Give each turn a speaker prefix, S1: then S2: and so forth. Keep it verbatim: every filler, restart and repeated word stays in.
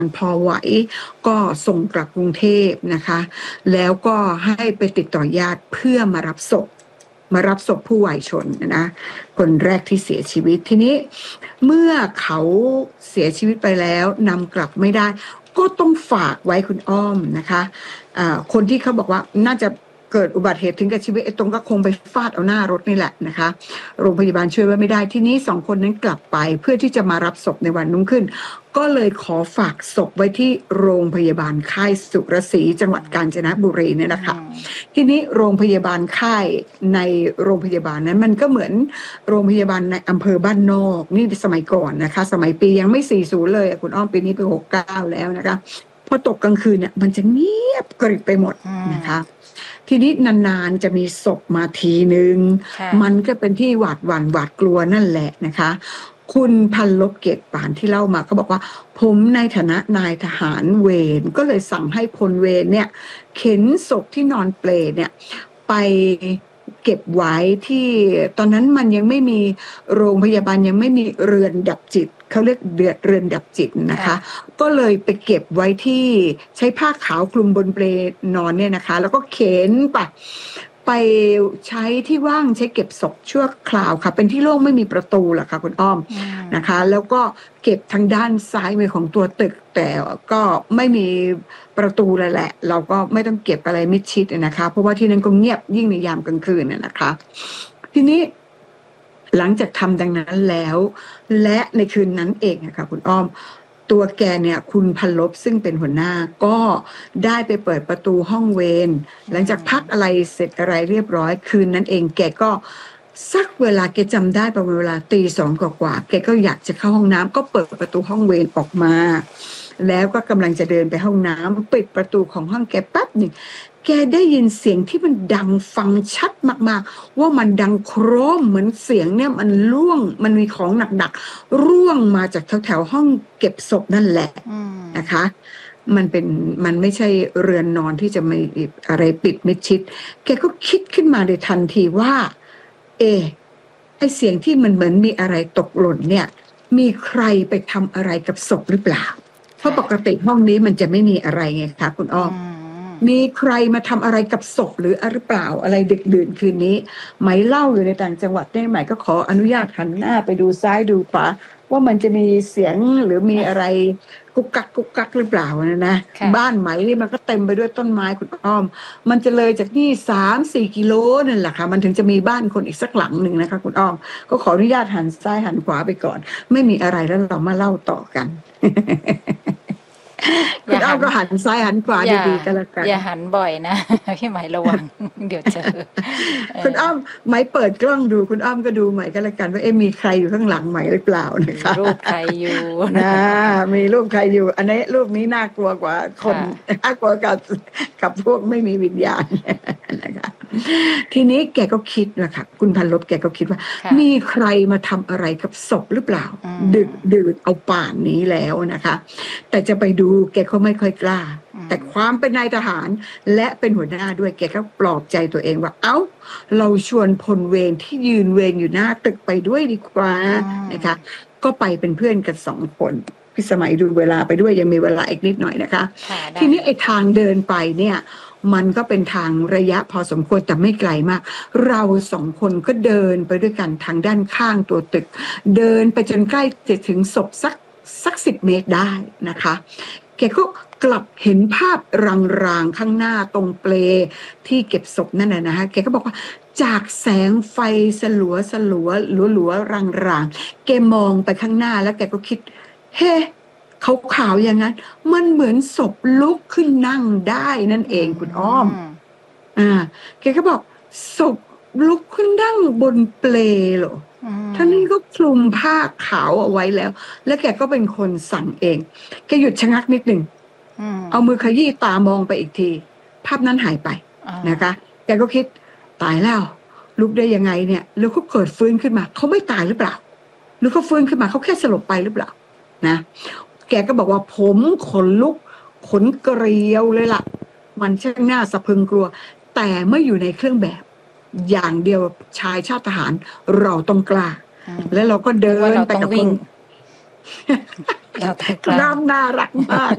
S1: พอไหวก็ส่งกลับกรุงเทพนะคะ แล้วก็ให้ไปติดต่อญาติเพื่อมารับศพมารับศพผู้วายชนนะคนแรกที่เสียชีวิตทีนี้เมื่อเขาเสียชีวิตไปแล้วนำกลับไม่ได้ก็ต้องฝากไว้คุณอ้อมนะคะะคนที่เขาบอกว่าน่าจะเกิดอุบัติเหตุถึงกับชีวิตไอ้ตรงก็คงไปฟาดเอาหน้ารถนี่แหละนะคะโรงพยาบาลช่วยไว้ไม่ได้ที่นี้สองคนนั้นกลับไปเพื่อที่จะมารับศพในวันรุ่งขึ้นก็เลยขอฝากศพไว้ที่โรงพยาบาลค่ายสุรศรีจังหวัดกาญจนบุรีเนี่ยนะคะทีนี้โรงพยาบาลค่ายในโรงพยาบาลนั้นมันก็เหมือนโรงพยาบาลในอำเภอบ้านนอกนี่สมัยก่อนนะคะสมัยปียังไม่สี่สิบเลยคุณอ้อมปีนี้ปีหกสิบเก้าแล้วนะคะพอตกกลางคืนเนี่ยมันจะเงียบกริบไปหมดนะคะทีนี้นานๆจะมีศพมาทีนึงมันก็เป็นที่หวาดหวั่นหวาดกลัวนั่นแหละนะคะคุณพันลบเกตปานที่เล่ามาก็บอกว่าผมในฐานะนายทหารเวรก็เลยสั่งให้พลเวรเนี่ยเข็นศพที่นอนเปลเนี่ยไปเก็บไว้ที่ตอนนั้นมันยังไม่มีโรงพยาบาลยังไม่มีเรือนดับจิตเขาเรียกเดือดเรือนดับจิตนะคะก็เลยไปเก็บไว้ที่ใช้ผ้าขาวคลุมบนเปลนอนเนี่ยนะคะแล้วก็เข็นไปไปใช้ที่ว่างใช้เก็บศพชั่วคราวค่ะเป็นที่โล่งไม่มีประตูหรอกค่ะคุณอ้อมนะคะแล้วก็เก็บทางด้านซ้ายมือของตัวตึกแต่ก็ไม่มีประตูเลยแหละเราก็ไม่ต้องเก็บอะไรมิดชิดนะคะเพราะว่าที่นั้นก็เงียบยิ่งในยามกลางคืนนะคะทีนี้หลังจากทำดังนั้นแล้วและในคืนนั้นเองนะคะคุณอ้อมตัวแกเนี่ยคุณพันลบซึ่งเป็นหัวหน้าก็ได้ไปเปิดประตูห้องเวรหลังจากพักอะไรเสร็จอะไรเรียบร้อยคืนนั้นเองแกก็สักเวลาแกจำได้ประมาณเวลาตีสองกว่าๆแกก็อยากจะเข้าห้องน้ำก็เปิดประตูห้องเวรออกมาแล้วก็กำลังจะเดินไปห้องน้ำปิดประตูของห้องแกแป๊บหนึ่งแกได้ยินเสียงที่มันดังฟังชัดมากๆว่ามันดังโครมเหมือนเสียงเนี่ยมันร่วงมันมีของหนักๆร่วงมาจากแถวๆห้องเก็บศพนั่นแหละนะคะมันเป็นมันไม่ใช่เรือนนอนที่จะมีอะไรปิดมิดชิดแกก็คิดขึ้นมาในทันทีว่าเอไอเสียงที่มันเหมือนมีอะไรตกหล่นเนี่ยมีใครไปทำอะไรกับศพหรือเปล่าเพราะปกติห้องนี้มันจะไม่มีอะไรไงคะคุณอ้อมมีใครมาทำอะไรกับศพหรือหรือเปล่าอะไรดึกดื่นคืนนี้ไหมเล่าอยู่ในต่างจังหวัดได้ไหมก็ขออนุญาตหันหน้าไปดูซ้ายดูขวาว่ามันจะมีเสียงหรือมีอะไรกุกกักกุกกักหรือเปล่านะนะบ้านไหมนี่มันก็เต็มไปด้วยต้นไม้คุณอ้อมมันจะเลยจากนี่สามสี่กิโลนั่นแหละค่ะมันถึงจะมีบ้านคนอีกสักหลังหนึ่งนะคะคุณอ้อมก็ขออนุญาตหันซ้ายหันขวาไปก่อนไม่มีอะไรแล้วเรามาเล่าต่อกันคุณอ้อมก็หันซ้ายหันขวาดีๆกันแล้วกัน
S2: อย่าหันบ่อยนะพี่ไหมระวังเดี๋ยวเจอ
S1: คุณอ้อมไหมเปิดกล้องดูคุณอ้อมก็ดูไหมกันแล้วกันว่าเอ๊ะมีใครอยู่ข้างหลังไหมหรือเปล่านะคะ
S2: รูปใครอยู่
S1: นะมีรูปใครอยู่อันนี้รูปนี้น่ากลัวกว่าคนน่ากลัวกับกับพวกไม่มีวิญญาณนะคะทีนี้แกก็คิดนะคะคุณพันลบแกก็คิดว่ามีใครมาทำอะไรกับศพหรือเปล่าดึกดื่นเอาป่านนี้แล้วนะคะแต่จะไปดูแกก็ไม่ค่อยกล้าแต่ความเป็นนายทหารและเป็นหัวหน้าด้วยแกก็ปลอบใจตัวเองว่าเอ้าเราชวนพลเวรที่ยืนเวรอยู่หน้าตึกไปด้วยดีกว่านะคะก็ไปเป็นเพื่อนกันสองคนพี่สมัยดูเวลาไปด้วยยังมีเวลาอีกนิดหน่อยนะคะทีนี้ไอ้ทางเดินไปเนี่ยมันก็เป็นทางระยะพอสมควรแต่ไม่ไกลมากเราสองคนก็เดินไปด้วยกันทางด้านข้างตัวตึกเดินไปจนใกล้จะถึงศพสักสักสิบเมตรได้นะคะแกก็กลับเห็นภาพรางๆข้างหน้าตรงเปลที่เก็บศพนั่นน่ะนะคะแกก็บอกว่าจากแสงไฟสลัวสลัวหลัวหลัวรางๆแกมองไปข้างหน้าแล้วแกก็คิดเฮ้ขาวๆอย่างนั้นมันเหมือนศพลุกขึ้นนั่งได้นั่นเองคุณอ้อมอ่าแกก็บอกศพลุกขึ้นนั่งบนเปลเหรอท่านนี้ก็คลุมผ้าขาวเอาไว้แล้วแล้วแกก็เป็นคนสั่งเองแกหยุดชะงักนิดหนึ่งเอามือขยี้ตามองไปอีกทีภาพนั้นหายไปนะคะแกก็คิดตายแล้วลุกได้ยังไงเนี่ยแล้วเขาเกิดฟื้นขึ้นมาเขาไม่ตายหรือเปล่าหรือเขาฟื้นขึ้นมาเขาแค่สลบไปหรือเปล่านะแกก็บอกว่าผมขนลุกขนเกลียวเลยล่ะมันช่างน่าสะพรึงกลัวแต่เมื่ออยู่ในเครื่องแบบอย่างเดียวชายชาติทหารเราต้องกล้าแล้วเราก็เดินไปกับคนน้ำน่ารักมาก